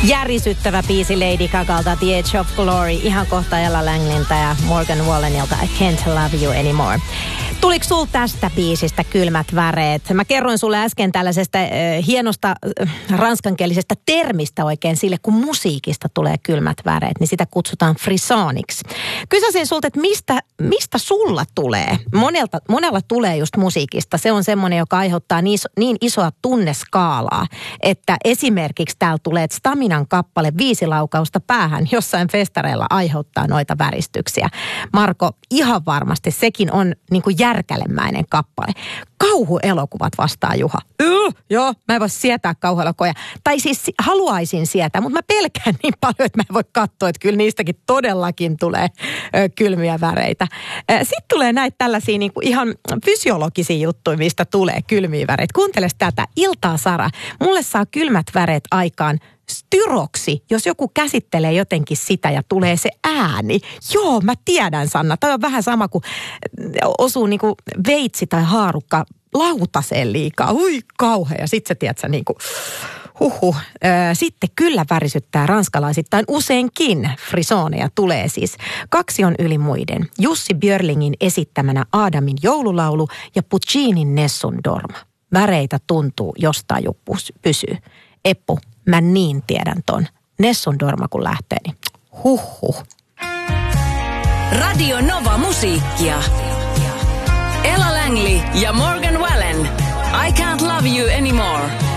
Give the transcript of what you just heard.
Järisyttävä biisi Lady Gagalta The Edge of Glory. Ihan kohta Ella Langlinta ja Morgan Wallenilta I Can't Love You Anymore. Tuliko sul tästä biisistä kylmät väreet? Mä kerroin sulle äsken tällaisesta hienosta ranskankielisestä termistä oikein sille, kun musiikista tulee kylmät väreet, niin sitä kutsutaan frisoniksi. Kysäsin sulta, että mistä sulla tulee? Monella tulee just musiikista. Se on semmoinen, joka aiheuttaa niin isoa tunneskaalaa, että esimerkiksi täällä tulee Staminan kappale 5 laukausta päähän jossain festareilla aiheuttaa noita väristyksiä. Marko, ihan varmasti sekin on niin kuin järkälemäinen kappale. Kauhuelokuvat vastaa Juha. Joo, mä en voi sietää kauhuelokuvia. Tai siis haluaisin sietää, mutta mä pelkään niin paljon, että mä en voi katsoa, että kyllä niistäkin todellakin tulee kylmiä väreitä. Sitten tulee näitä tällaisia niin kuin ihan fysiologisia juttuja, mistä tulee kylmiä väreitä. Kuunteles tätä. Iltaa Sara. Mulle saa kylmät väreet aikaan styroksi, jos joku käsittelee jotenkin sitä ja tulee se ääni. Joo, mä tiedän, Sanna. Toi on vähän sama kuin osuu niinku veitsi tai haarukka lautaseen liikaa. Ui, kauhea. Ja sit sä tiedät sä niinku, Sitten kyllä värisyttää ranskalaisittain useinkin. Frisoneja tulee siis. 2 on yli muiden. Jussi Björlingin esittämänä Aadamin joululaulu ja Puccinin Nessun Dorma. Väreitä tuntuu, jos taju pysyy. Eppu, mä niin tiedän ton. Nessun Dorma kun lähtee, niin huhhuh. Radio Nova Musiikkia. Ella Langley ja Morgan Wallen. I Can't Love You Anymore.